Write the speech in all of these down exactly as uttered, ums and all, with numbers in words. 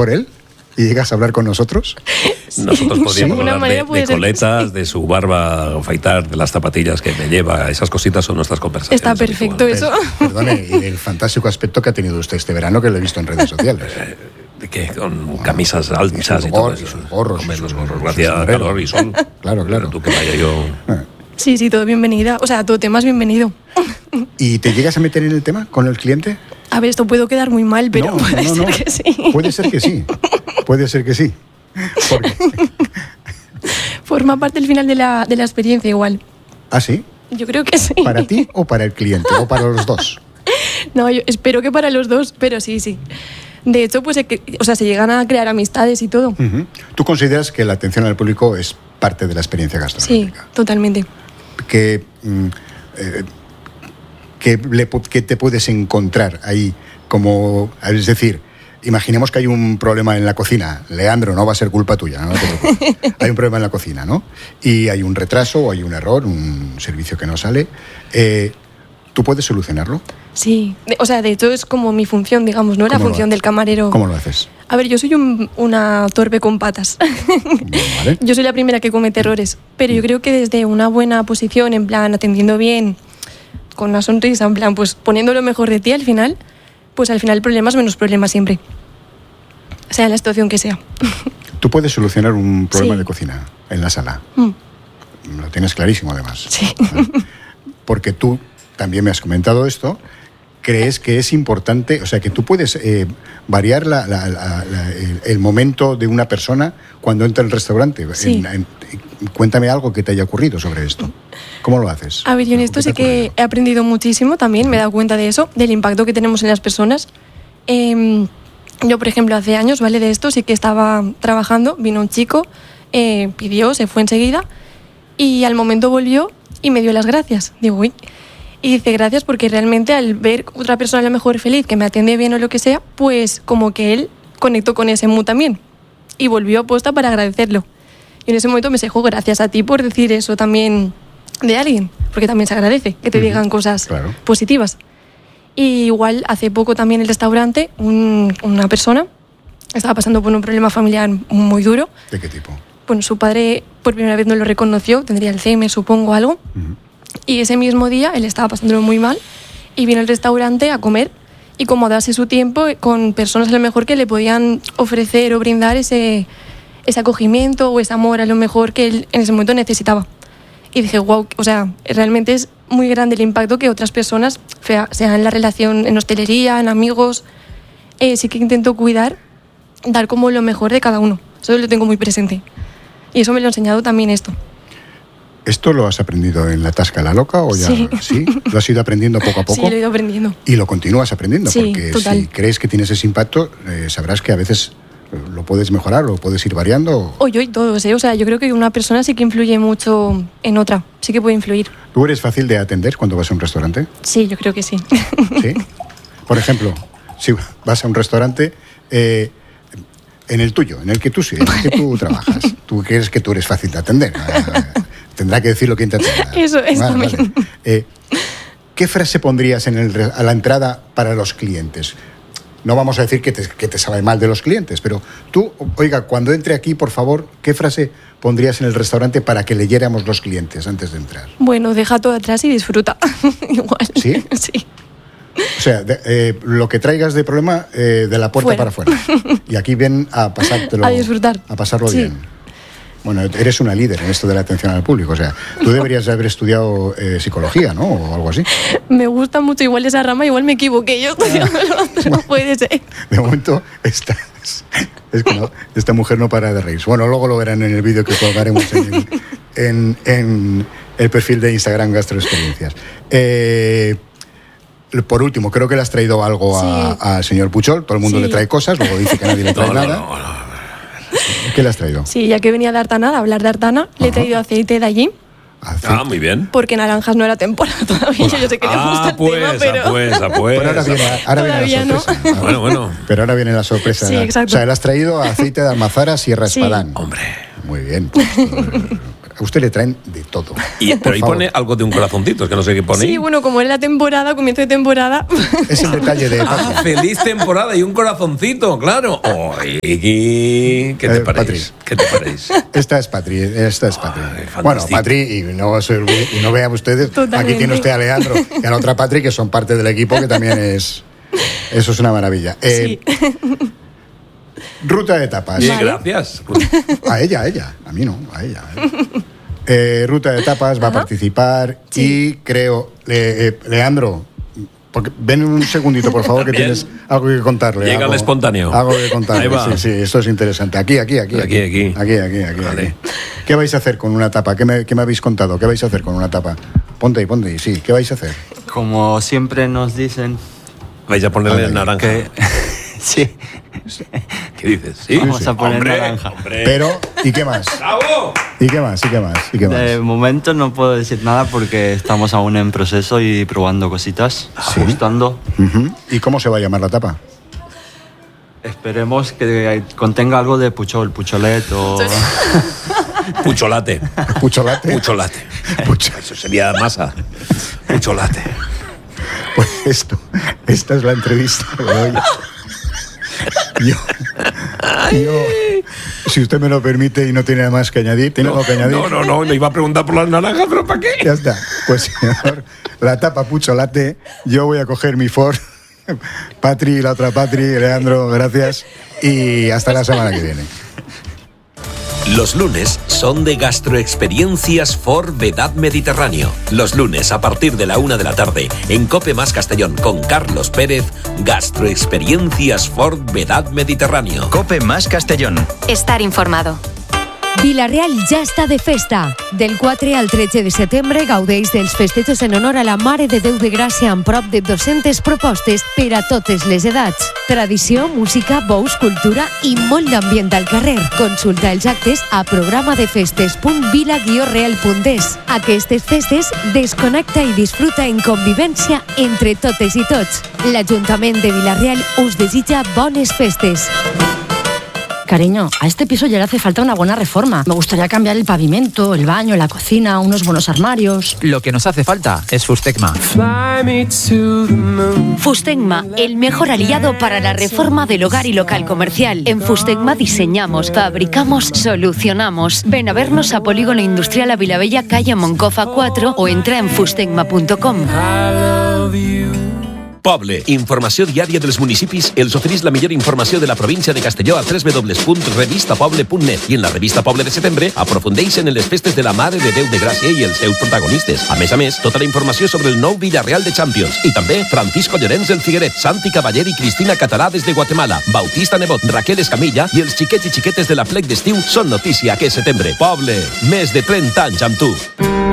por él y llegas a hablar con nosotros? Sí, nosotros podríamos de hablar de, de coletas, sí. de su barba, afeitar, de las zapatillas que me lleva. Esas cositas son nuestras conversaciones. Está perfecto habituales. eso. Perdone, y el fantástico aspecto que ha tenido usted este verano, que lo he visto en redes sociales. ¿De qué? Con camisas altas y, y todo eso. Y sus gorros. Comer y los sus, gorros, sus gracias a sombreros. calor y sol. Claro, claro. Tú que vaya yo... Sí, sí, todo bienvenida. O sea, todo tema es bienvenido. ¿Y te llegas a meter en el tema con el cliente? A ver, esto puedo quedar muy mal, pero no, puede no, ser no. que sí. Puede ser que sí. Puede ser que sí. Porque... Forma parte del final de la, de la experiencia igual. ¿Ah, sí? Yo creo que sí. ¿Para ti o para el cliente? ¿O para los dos? No, yo espero que para los dos, pero sí, sí. De hecho, pues, o sea, se llegan a crear amistades y todo. Uh-huh. ¿Tú consideras que la atención al público es parte de la experiencia gastronómica? Sí, totalmente. Que, mm, eh, que, le, que te puedes encontrar ahí como... Es decir, imaginemos que hay un problema en la cocina. Leandro, no va a ser culpa tuya, no te preocupes. Hay un problema en la cocina, ¿no? Y hay un retraso o hay un error, un servicio que no sale. Eh, ¿Tú puedes solucionarlo? Sí, de, o sea, de hecho es como mi función, digamos, ¿no? La función del camarero. ¿Cómo lo haces? A ver, yo soy un, una torpe con patas. Vale. Yo soy la primera que comete errores, pero yo creo que desde una buena posición, en plan, atendiendo bien, con una sonrisa, en plan, pues poniendo lo mejor de ti al final, pues al final el problema es menos problema siempre. Sea en la situación que sea. ¿Tú puedes solucionar un problema Sí. de cocina en la sala? Mm. Lo tienes clarísimo, además. Sí. Porque tú también me has comentado esto. ¿Crees que es importante, o sea, que tú puedes eh, variar la, la, la, la, el, el momento de una persona cuando entra al restaurante? Sí. En, en, cuéntame algo que te haya ocurrido sobre esto. ¿Cómo lo haces? A ver, yo en esto sí que he aprendido muchísimo también, me he dado cuenta de eso, del impacto que tenemos en las personas. Eh, yo, por ejemplo, hace años, ¿vale? De esto sí que estaba trabajando, vino un chico, eh, pidió, se fue enseguida y al momento volvió y me dio las gracias. Digo, uy. Y dice gracias porque realmente al ver otra persona a lo mejor feliz, que me atiende bien o lo que sea, pues como que él conectó con ese mu también y volvió a posta para agradecerlo. Y en ese momento me dijo, gracias a ti por decir eso también de alguien, porque también se agradece que te uh-huh. digan cosas claro. positivas. Y igual hace poco también en el restaurante un, una persona estaba pasando por un problema familiar muy duro. ¿De qué tipo? Bueno, su padre por primera vez no lo reconoció, tendría Alzheimer, supongo, algo. Uh-huh. Y ese mismo día él estaba pasándolo muy mal y vino al restaurante a comer y como a darse su tiempo con personas a lo mejor que le podían ofrecer o brindar ese, ese acogimiento o ese amor a lo mejor que él en ese momento necesitaba. Y dije, wow, o sea, realmente es muy grande el impacto que otras personas, sea en la relación en hostelería, en amigos, eh, sí que intento cuidar, dar como lo mejor de cada uno. Eso lo tengo muy presente. Y eso me lo ha enseñado también esto. ¿Esto lo has aprendido en la Tasca La Loca o ya? Sí. ¿Sí? ¿Lo has ido aprendiendo poco a poco? Sí, lo he ido aprendiendo. Y lo continúas aprendiendo, sí, porque total. si crees que tienes ese impacto, eh, sabrás que a veces lo puedes mejorar, lo puedes ir variando. O yo y todos, ¿eh? O sea, yo creo que una persona sí que influye mucho en otra, sí que puede influir. ¿Tú eres fácil de atender cuando vas a un restaurante? Sí, yo creo que sí. ¿Sí? Por ejemplo, si vas a un restaurante... Eh, en el tuyo, en el que tú, en el que tú trabajas, tú crees que tú eres fácil de atender. Tendrá que decirlo quien te atienda. Eso es vale, también. Vale. Eh, ¿Qué frase pondrías en el, a la entrada para los clientes? No vamos a decir que te, que te sabe mal de los clientes, pero tú, oiga, cuando entre aquí, por favor, ¿qué frase pondrías en el restaurante para que leyéramos los clientes antes de entrar? Bueno, deja todo atrás y disfruta. Igual. ¿Sí? Sí. O sea, de, eh, lo que traigas de problema, eh, de la puerta Fuera. para afuera. Y aquí ven a pasártelo. A disfrutar. A pasarlo sí. bien. Bueno, eres una líder en esto de la atención al público. O sea, tú deberías haber estudiado eh, psicología, ¿no? O algo así. Me gusta mucho igual esa rama, igual me equivoqué. Yo estudiando lo otro, no puede ser. De momento, esta, es que no, esta mujer no para de reírse. Bueno, luego lo verán en el vídeo que colgaremos en el, en, en el perfil de Instagram Gastroexperiencias. Eh... Por último, creo que le has traído algo al sí. señor Puchol. Todo el mundo sí. le trae cosas, luego dice que nadie le trae no, nada. No, no, no. ¿Qué le has traído? Sí, ya que venía de Artana, a hablar de Artana, le he traído aceite de allí. ¿Aceite? Ah, muy bien. Porque naranjas no era temporada todavía. Yo sé que le gusta ah, el pues, tema, pero... Ah, pues, ah, pues. Pero ahora viene, ahora viene la sorpresa. No. Bueno, bueno. Pero ahora viene la sorpresa. Sí, exacto. O sea, le has traído aceite de almazara Sierra sí. Espadán. Hombre. Muy bien. Pues, A usted le traen de todo. Y, pero ahí pone algo de un corazoncito, es que no sé qué pone. Sí, bueno, como es la temporada, comienzo de temporada. Es el detalle de Ah, feliz temporada y un corazoncito, claro. Oy, ¿qué te Eh, parece? ¿Qué te parece? Esta es Patri, esta es Patri. Ay, fantástico. Bueno, Patri, y no, se olvide- y no vean ustedes, Totalmente. aquí tiene usted a Leandro y a la otra Patri, que son parte del equipo, que también es... Eso es una maravilla. Eh, Sí. Ruta de tapas. Bien, Vale. gracias. A ella, a ella. A mí no, a ella. a ella. Eh, Ruta de tapas va a Ajá. participar Sí. y creo... Le- eh, Leandro, porque, ven un segundito, por favor, que Bien. tienes algo que contarle. Llega algo, el espontáneo. Algo que contarle. Ahí va. Sí, sí, esto es interesante. Aquí, aquí, aquí. Aquí, aquí. Aquí, aquí, aquí. Vale. aquí. ¿Qué vais a hacer con una tapa? ¿Qué me, qué me habéis contado? ¿Qué vais a hacer con una tapa? Ponte ahí, ponte ahí. Sí, ¿qué vais a hacer? Como siempre nos dicen Vais a ponerle Vale, naranja. que... sí, ¿Qué dices? ¿Sí? vamos a poner Hombre, naranja. hombre. Pero, ¿y qué más? ¡Bravo! ¿Y qué más? ¿Y qué más? ¿Y qué más? De momento no puedo decir nada porque estamos aún en proceso y probando cositas, Sí. ajustando. Ujú. ¿Y cómo se va a llamar la tapa? Esperemos que contenga algo de puchol, pucholet o... Pucholate. ¿Pucholate? Pucholate. Pucho- Eso sería masa. Pucholate. Pues esto, esta es la entrevista de hoy. Yo, yo, si usted me lo permite y no tiene nada más que añadir, ¿tiene algo que añadir? No, no, no, le iba a preguntar por las naranjas, pero ¿para qué? Ya está. Pues señor, la tapa Pucholate, yo voy a coger mi Ford. Patri, la otra Patri, Leandro, gracias. Y hasta la semana que viene. Los lunes son de Gastroexperiencias Ford Vedad Mediterráneo. Los lunes a partir de la una de la tarde en Cope Más Castellón con Carlos Pérez, Gastroexperiencias Ford Vedad Mediterráneo. Cope Más Castellón. Estar informado. Vila-real ja està de festa. Del quatre al tretze de setembre gaudeix dels festejos en honor a la Mare de Déu de Gràcia amb prop de dues-centes propostes per a totes les edats. Tradició, música, bous, cultura i molt d'ambient al carrer. Consulta els actes a programa de festes punt vila guió real punt es. Aquestes festes desconnecta i disfruta en convivència entre totes i tots. L'Ajuntament de Vila-real us desitja bones festes. Cariño, a este piso ya le hace falta una buena reforma. Me gustaría cambiar el pavimento, el baño, la cocina, unos buenos armarios. Lo que nos hace falta es Fustecma. Fustecma, el mejor aliado para la reforma del hogar y local comercial. En Fustecma diseñamos, fabricamos, solucionamos. Ven a vernos a Polígono Industrial a Vilabella, calle Moncofa cuatro o entra en fustecma punto com. Poble, informació diària dels municipis, els oferís la millor informació de la província de Castelló a w w w punt revista poble punt net i en la revista Poble de setembre aprofundeixen en les festes de la Mare de Déu de Gràcia i els seus protagonistes. A més a més, tota la informació sobre el nou Villarreal de Champions i també Francisco Llorenç del Figueret, Santi Cavaller i Cristina Català des de Guatemala, Bautista Nebot, Raquel Escamilla i els xiquets i xiquetes de la plec d'estiu són notícia aquest setembre. Poble, més de trenta anys amb tu.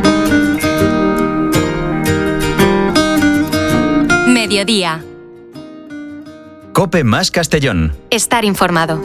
Mediodía. Cope Más Castellón. Estar informado.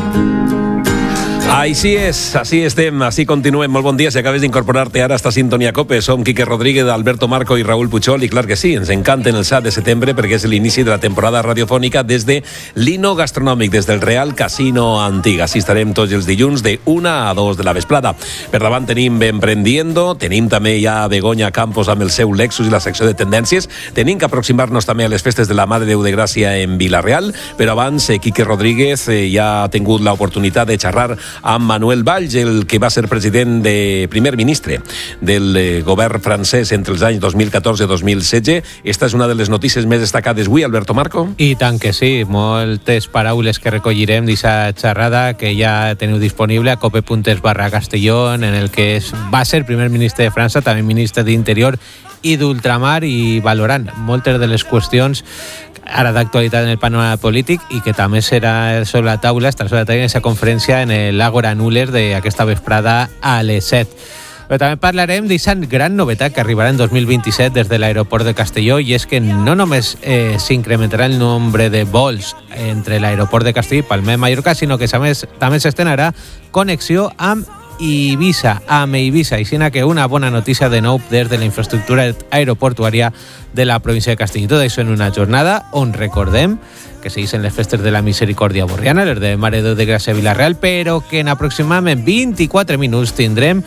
Així és, així estem, així continuem. Molt bon dia, si acabes d'incorporar-te ara a esta sintonia COPE. Som Quique Rodríguez, Alberto Marco i Raúl Puchol, i clar que sí, ens encanten el set de setembre perquè és l'inici de la temporada radiofònica des de l'Ino Gastronòmic, des del Real Casino Antic. Així estarem tots els dilluns de una a dos de la vesprada. Per davant tenim Emprendiendo, tenim també ja Begoña Campos amb el seu Lexus i la secció de tendències, tenim que aproximar-nos també a les festes de la Mare de Déu de Gràcia en Vila-real, però abans eh, Quique Rodríguez eh, ja ha tingut l'oportunitat de xerrar amb Manuel Valls, el que va ser president de primer ministre del eh, govern francès entre els anys dos mil catorze i dos mil setze. Esta és una de les notícies més destacades avui, Alberto Marco. I tant que sí, moltes paraules que recollirem d'aquesta xerrada que ja teniu disponible a cope punt es barra Castellón, en el que és, va ser primer ministre de França, també ministre d'Interior i d'Ultramar, i valorant moltes de les qüestions ara d'actualitat en el panorama polític i que també serà sobre la taula, estarà sobre la taula en aquesta conferència en l'Àgora Nuller d'aquesta vesprada a les set. Però també parlarem d'aquesta gran novetat que arribarà en dos mil vint-i-set des de l'aeroport de Castelló, i és que no només eh, s'incrementarà el nombre de vols entre l'aeroport de Castelló i Palma de Mallorca, sinó que a més també s'estrenarà connexió amb Ibiza, amb Ibiza, i sina que una bona notícia de nou des de la infraestructura aeroportuària de la província de Castelló. Tot això en una jornada on recordem que segueixen les festes de la Misericòrdia Borriana, les de Mare de Déu de Gràcia a Vila-real, però que en aproximadament vint-i-quatre minuts tindrem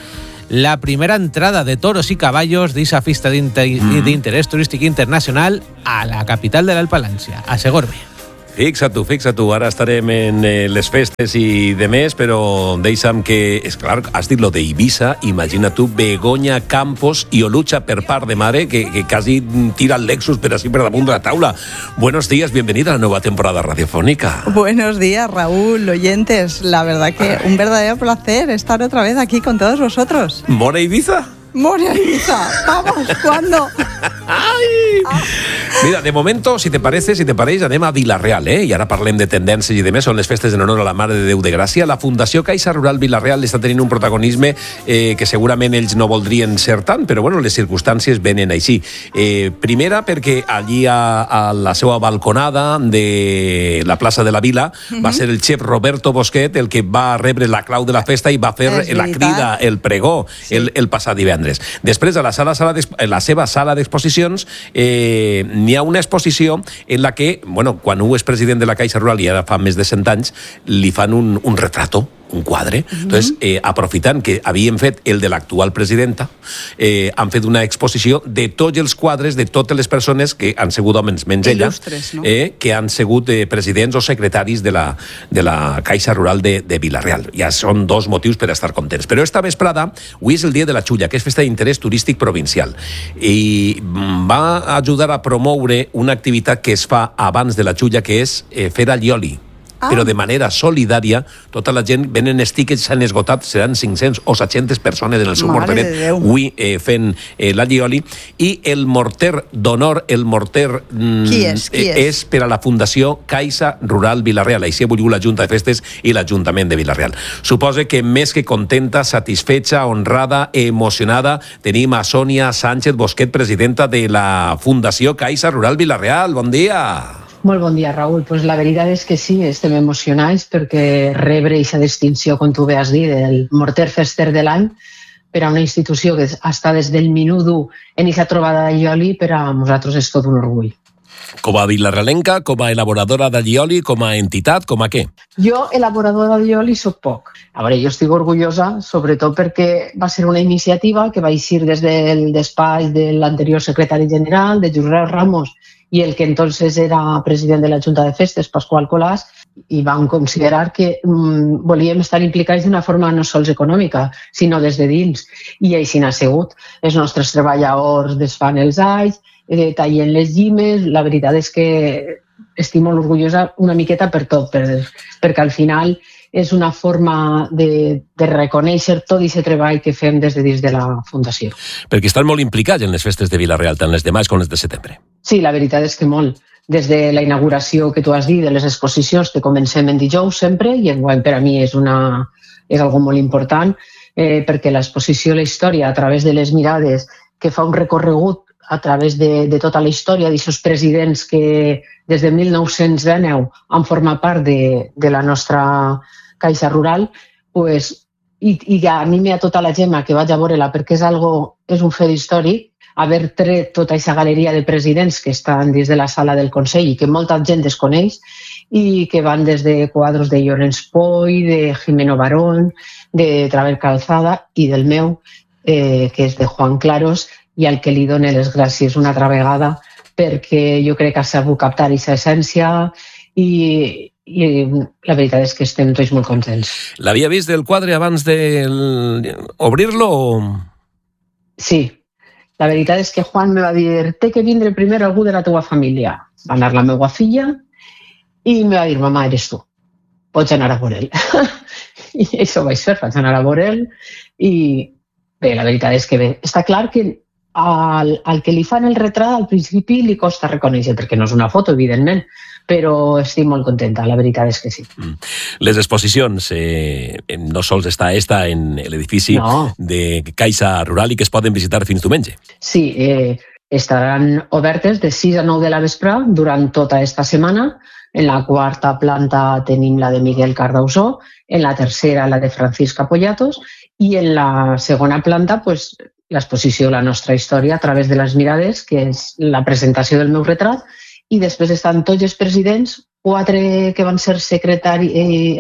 la primera entrada de toros y caballos d'esa festa d'interès turístic internacional a la capital de l'Alpalància, a Segorbe. Fixa tu, fixa tu, ara estarem en eh, les festes i de més, però deixa'm que, és clar, has dit lo d'Eivissa, imagina tu, Begoña Campos i Olucha per part de mare, que, que quasi tira el Lexus per así per damunt de la taula. Buenos días, bienvenida a la nueva temporada radiofónica. Buenos días, Raúl, oyentes. La verdad que un verdadero placer estar otra vez aquí con todos vosotros. ¿Mora Ibiza? Moria Ibiza, vamos, ¿cuándo? Ai! Mira, de momento, si te parece, si te pareix, anem a Vila-real, eh? I ara parlem de tendències i de més. Són les festes en honor a la Mare de Déu de Gràcia. La Fundació Caixa Rural Vila-real està tenint un protagonisme eh, que segurament ells no voldrien ser tant, però bueno, les circumstàncies venen així. Eh, primera, perquè allí a, a la seva balconada de la plaça de la Vila uh-huh. va ser el xef Roberto Bosquet el que va rebre la clau de la festa i va fer la crida, el pregó, sí. el, el passat divendres. Després, a la, sala, sala en la seva sala d'exposicions, eh, n'hi ha una exposició en la que, bueno, quan un és president de la Caixa Rural i ara fa més de cent anys, li fan un, un retrato, un quadre. Uh-huh. Entonces, eh, aprofitant que havien fet el de l'actual presidenta, eh, han fet una exposició de tots els quadres de totes les persones que han sigut homes, menys ella, no? eh, que han sigut eh, presidents o secretaris de la, de la Caixa Rural de, de Vila-real. Ja són dos motius per estar contents. Però esta vesprada, avui és el dia de la Xulla, que és festa d'interès turístic provincial, i va ajudar a promoure una activitat que es fa abans de la Xulla, que és eh, fer allioli. Ah. Però de manera solidària, tota la gent, venen els tíquets, s'han esgotat, seran cinc-cents o set-centes persones en el seu morteret, avui eh, fent eh, l'allioli, i el morter d'honor, el morter mm, Qui és? Qui és? Eh, és per a la Fundació Caixa Rural Vila-real. Així ha volgut la Junta de Festes i l'Ajuntament de Vila-real. Suposa que més que contenta, satisfecha, honrada, emocionada, tenim a Sònia Sánchez Bosquet, presidenta de la Fundació Caixa Rural Vila-real. Bon dia! Molt bon dia, Raúl. Pues la veritat és que sí, estem emocionats perquè rebre aquesta distinció, com tu bé has dit, del morter fester de l'any per a una institució que està des del minut u en aquesta trobada d'allioli, per a nosaltres és tot un orgull. Com a vilarealenca, com a elaboradora d'allioli, com a entitat, com a què? Jo, elaboradora d'allioli, soc poc. A veure, jo estic orgullosa, sobretot perquè va ser una iniciativa que va eixir des del despatx de l'anterior secretari general, de Josep Ramos, i el que entonces era president de la Junta de Festes, Pasqual Colàs, i van considerar que mm, volíem estar implicats d'una forma no sols econòmica, sinó des de dins. I així n'ha sigut. Els nostres treballadors desfan els alls, eh, tallen les llimes. La veritat és que estic molt orgullosa una miqueta per tot, per, perquè al final és una forma de, de reconèixer tot aquest treball que fem des de dins de la Fundació. Perquè estan molt implicats en les festes de Vila-real, tant les de maig com les de setembre. Sí, la veritat és que molt. Des de la inauguració que tu has dit, de les exposicions que comencem en dijous sempre, i enguany per a mi és, una, és algo molt important, eh, perquè l'exposició La història a través de les mirades, que fa un recorregut a través de, de tota la història d'aquests presidents que des de mil nou-cents dinou han format part de, de la nostra Caixa Rural, pues, i, i anime a tota la gent que vaig a veure-la perquè és, algo, és un fet històric, haver tret tota aquesta galeria de presidents que estan dins de la sala del Consell i que molta gent desconeix i que van des de quadros de Llorenç Poi, de Jimeno Barón, de Traver Calzada i del meu, eh, que és de Juan Claros, i al que li dono les gràcies una altra vegada perquè jo crec que ha sabut captar aquesta essència i, i la veritat és que estem tots molt contents. L'havia vist el quadre abans d'obrir-lo? Sí. La veritat és que Juan me va dir té que vindre primer algú de la teua família. Va anar la meva filla i me va dir, mamà, eres tu. Pots anar a veure ell. I això vaig fer, vaig anar a veure ell i bé, la veritat és que bé. Està clar que al, al que li fan el retrat al principi li costa reconèixer, perquè no és una foto, evidentment, però estic molt contenta, la veritat és que sí. Les exposicions, eh, no sols està esta en l'edifici no. de Caixa Rural i que es poden visitar fins diumenge. Sí, eh, estaran obertes de sis a nou de la vespre durant tota esta setmana. En la quarta planta tenim la de Miguel Cardausó, en la tercera la de Francisca Pollatos i en la segona planta pues, l'exposició La nostra història a través de les mirades, que és la presentació del meu retrat, i després estan tots els presidents, quatre que van ser secretari, eh, el,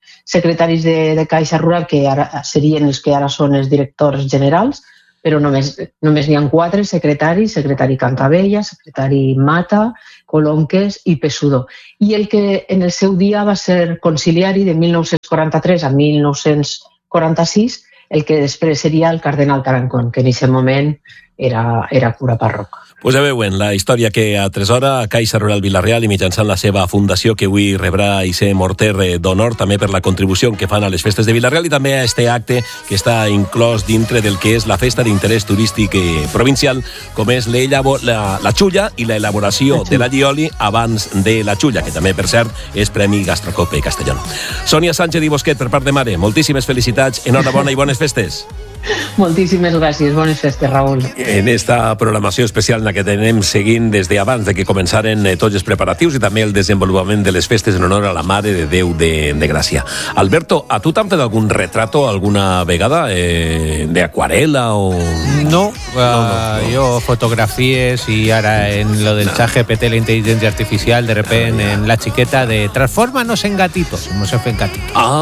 secretaris de, de Caixa Rural, que ara serien els que ara són els directors generals, però només només n'hi ha quatre secretaris, secretari Cantabella, secretari Mata, Colonques i Pesudo. I el que en el seu dia va ser conciliari de mil nou-cents quaranta-tres a mil nou-cents quaranta-sis, el que després seria el cardenal Tarancón, que en aquest moment era, era cura parroc. Pues ja veuen la història que atresora Caixa Rural Vila-real i mitjançant la seva fundació, que avui rebrà i ser morter d'honor també per la contribució que fan a les festes de Vila-real i també a este acte que està inclòs dintre del que és la festa d'interès turístic provincial, com és la, la xulla i l'elaboració de la llioli abans de la xulla, que també, per cert, és Premi Gastrocope Castellón. Sònia Sánchez i Bosquet, per part de mare, moltíssimes felicitats, enhorabona i bones festes. Moltíssimes gràcies, bones festes, Raül. En esta programació especial en la que tenem seguint des d'abans de que començaren tots els preparatius i també el desenvolupament de les festes en honor a la Mare de Déu de, de Gràcia. Alberto, a tu t'han fet algun retrato alguna vegada eh, d'aquarela o...? No, uh, no, no, no, jo fotografies i ara en lo del no. chat G P T, la inteligencia artificial, de repente no, en la chiqueta de transfórmanos en gatitos, hemos hecho en gatitos. Ah,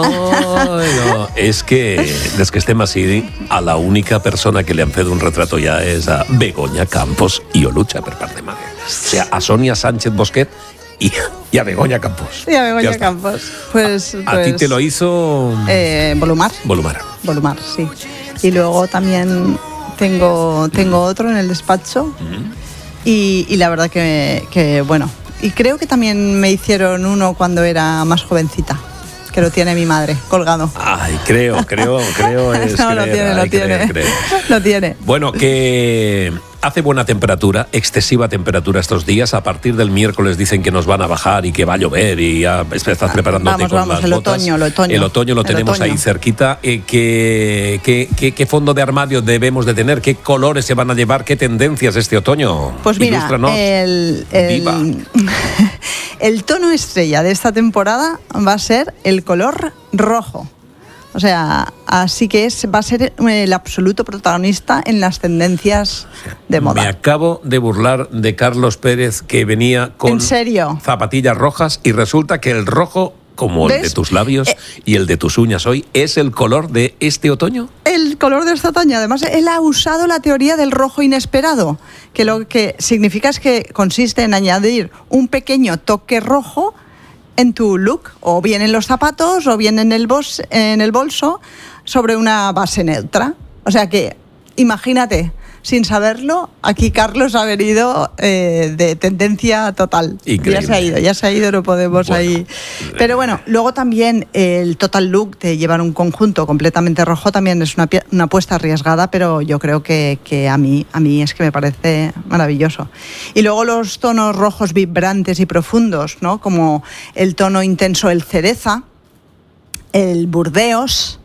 no, és que des que estem així, a la única persona que li han fet un retrato ja és a Begoña Campos i Olucha per part de mare. O sea, a Sonia Sánchez Bosquet y, y a Begoña Campos. Y a Begoña Campos. Pues, a, pues, a ti te lo hizo... Eh, Volumar. Volumar. Volumar, sí. Y luego también tengo, tengo otro en el despacho. Uh-huh. y, y la verdad que, que, bueno, y creo que también me hicieron uno cuando era más jovencita, que lo tiene mi madre colgado. Ay, creo, creo, creo es no, creer, lo tiene, lo ay, tiene. Creer, creer. Lo tiene. Bueno, que hace buena temperatura, excesiva temperatura estos días. A partir del miércoles dicen que nos van a bajar y que va a llover y ya estás preparándote vamos, con vamos, las el botas. Otoño, el otoño. El otoño lo el tenemos otoño. ahí cerquita. Eh, ¿qué, qué, qué, ¿Qué fondo de armario debemos de tener? ¿Qué colores se van a llevar? ¿Qué tendencias este otoño? Pues mira, el, el, el tono estrella de esta temporada va a ser el color rojo. O sea, así que es, va a ser el absoluto protagonista en las tendencias de moda. Me acabo de burlar de Carlos Pérez, que venía con ¿En serio? zapatillas rojas, y resulta que el rojo, como ¿ves? El de tus labios eh, y el de tus uñas hoy, es el color de este otoño. El color de este otoño. Además, él ha usado la teoría del rojo inesperado, que lo que significa es que consiste en añadir un pequeño toque rojo en tu look, o bien en los zapatos, o bien en el, bos, en el bolso, sobre una base neutra. O sea que, imagínate, sin saberlo, aquí Carlos ha venido eh, de tendencia total. Increíble. Ya se ha ido, ya se ha ido, no podemos bueno, ahí. Pero bueno, luego también el total look de llevar un conjunto completamente rojo también es una, una apuesta arriesgada, pero yo creo que, que a mí, a mí es que me parece maravilloso. Y luego los tonos rojos vibrantes y profundos, ¿no? Como el tono intenso, el cereza, el burdeos,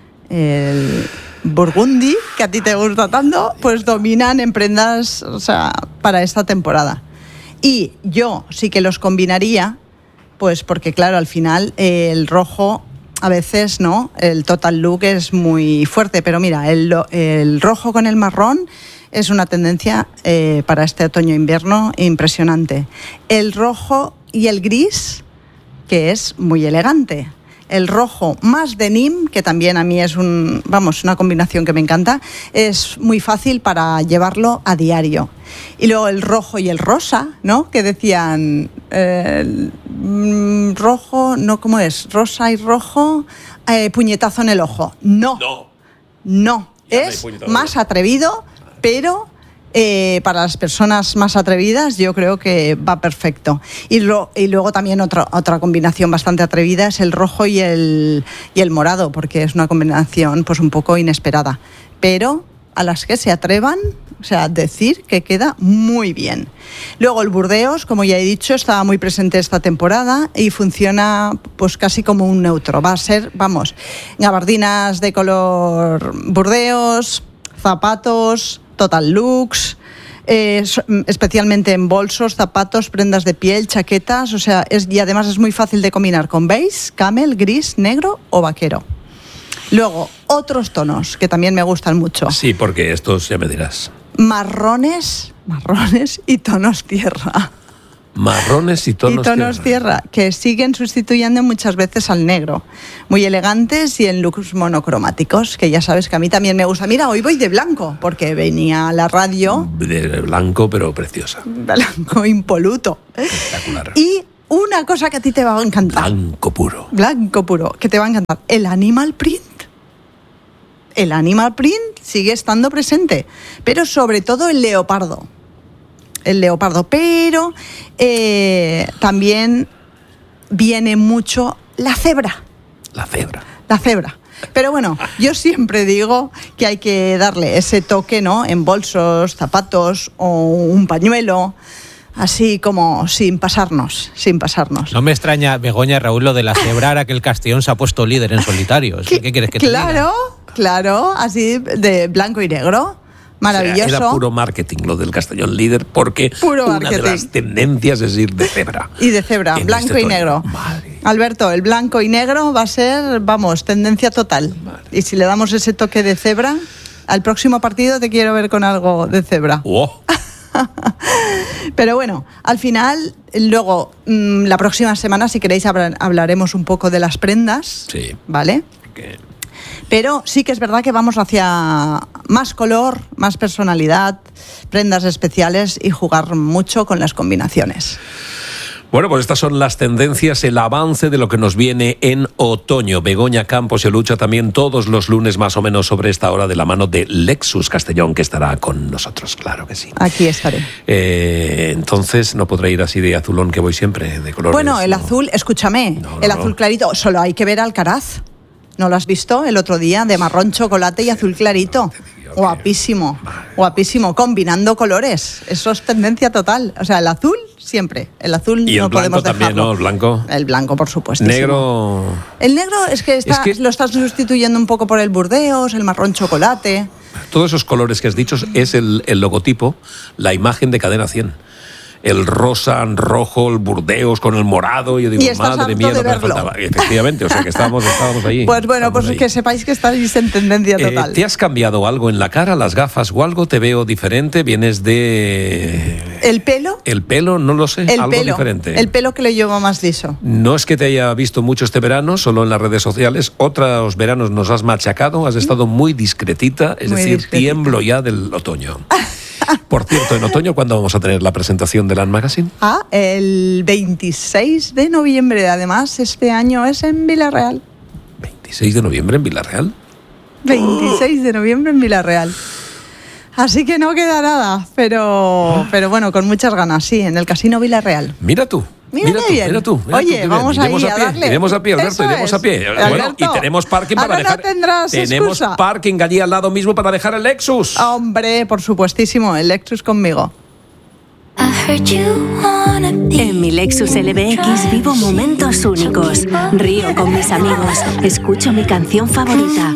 el burgundy, que a ti te gusta tanto, pues dominan en prendas, o sea, para esta temporada. Y yo sí que los combinaría, pues porque claro, al final eh, el rojo a veces, ¿no? El total look es muy fuerte, pero mira, el, el rojo con el marrón es una tendencia eh, para este otoño-invierno impresionante. El rojo y el gris, que es muy elegante. El rojo más denim, que también a mí es un, vamos, una combinación que me encanta, es muy fácil para llevarlo a diario. Y luego el rojo y el rosa, ¿no? Que decían eh, rojo, no, ¿cómo es? Rosa y rojo, eh, puñetazo en el ojo. No, no, no. Es más atrevido, pero Eh, para las personas más atrevidas yo creo que va perfecto. Y, lo, y luego también otra, otra combinación bastante atrevida es el rojo y el, y el morado, porque es una combinación pues un poco inesperada. Pero a las que se atrevan, o sea, decir que queda muy bien. Luego el burdeos, como ya he dicho, está muy presente esta temporada y funciona pues casi como un neutro. Va a ser, vamos, gabardinas de color burdeos, zapatos, total looks, eh, especialmente en bolsos, zapatos, prendas de piel, chaquetas, o sea, es, y además es muy fácil de combinar con beige, camel, gris, negro o vaquero. Luego, otros tonos que también me gustan mucho. Sí, porque estos ya me dirás. Marrones, marrones y tonos tierra. Marrones y tonos, y tonos tierra. tierra, que siguen sustituyendo muchas veces al negro. Muy elegantes y en looks monocromáticos, que ya sabes que a mí también me gusta. Mira, hoy voy de blanco, porque venía a la radio... De blanco, pero preciosa. Blanco impoluto. Espectacular. Y una cosa que a ti te va a encantar. Blanco puro. Blanco puro, que te va a encantar. El animal print. El animal print sigue estando presente, pero sobre todo el leopardo. El leopardo, pero eh, también viene mucho la cebra. La cebra. La cebra. Pero bueno, yo siempre digo que hay que darle ese toque, ¿no? En bolsos, zapatos o un pañuelo, así como sin pasarnos, sin pasarnos. No me extraña, Begoña, Raúl, lo de la cebra, ahora que el Castellón se ha puesto líder en solitario. ¿Qué, ¿Qué quieres que te claro, diga? Claro, claro, así de blanco y negro. Maravilloso. O sea, era puro marketing lo del Castellón líder, porque puro una marketing. de las tendencias es ir de cebra. Y de cebra, en blanco este y negro. Madre. Alberto, el blanco y negro va a ser, vamos, tendencia total. Madre. Y si le damos ese toque de cebra, al próximo partido te quiero ver con algo de cebra. Oh. Pero bueno, al final, luego, mmm, la próxima semana, si queréis, hablaremos un poco de las prendas. Sí. ¿Vale? Okay. Pero sí que es verdad que vamos hacia más color, más personalidad, prendas especiales y jugar mucho con las combinaciones. Bueno, pues estas son las tendencias, el avance de lo que nos viene en otoño. Begoña Campos y Lucha también todos los lunes más o menos sobre esta hora de la mano de Lexus Castellón, que estará con nosotros, claro que sí. Aquí estaré. Eh, entonces no podré ir así de azulón que voy siempre, de colores. Bueno, el no. azul, escúchame, no, no, el no. azul clarito, solo hay que ver Alcaraz. ¿No lo has visto el otro día? De marrón, chocolate y azul clarito. Guapísimo, guapísimo, combinando colores. Eso es tendencia total. O sea, el azul siempre. El azul y no el podemos blanco también, dejarlo. ¿no? El blanco. El blanco, por supuesto. Negro. El negro es que, está, es que lo estás sustituyendo un poco por el burdeos, el marrón chocolate. Todos esos colores que has dicho es el, el logotipo, la imagen de Cadena cien. El rosa, rojo, el burdeos con el morado. Y yo digo, y madre mía, no me faltaba. Efectivamente, o sea que estábamos, estábamos ahí. Pues bueno, pues ahí. Que sepáis que estáis en tendencia total. Eh, ¿Te has cambiado algo en la cara, las gafas o algo? ¿Te veo diferente? ¿Vienes de...? ¿El pelo? El pelo, no lo sé, el algo pelo, diferente. El pelo que lo llevo más liso. No es que te haya visto mucho este verano, solo en las redes sociales. Otros veranos nos has machacado, has estado muy discretita, es muy decir, discretita. tiemblo ya del otoño. Por cierto, en otoño, ¿cuándo vamos a tener la presentación de Land Magazine? Ah, el veintiséis de noviembre. Además, este año es en Villarreal. ¿veintiséis de noviembre en Villarreal? veintiséis de noviembre en Villarreal. Así que no queda nada, pero, pero bueno, con muchas ganas, sí, en el Casino Villarreal. Mira tú. Mira, mira tú, bien. mira tú. Mira Oye, tú, vamos iremos ahí a, a pie, darle. Iremos a pie, Alberto, Eso iremos es. a pie. Alberto, bueno, y tenemos parking para ahora dejar. No tendrás tenemos excusa. parking allí al lado mismo para dejar el Lexus. Hombre, por supuestísimo, el Lexus conmigo. En mi Lexus L B X vivo momentos únicos. Río con mis amigos, escucho mi canción favorita,